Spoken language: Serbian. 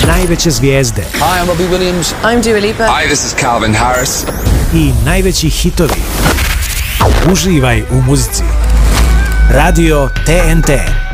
najveće zvijezde. Hi, I'm Robbie Williams. I'm Dua Lipa. Hi, this is Calvin Harris. I najveći hitovi. Uživaj u muzici. Radio TNT.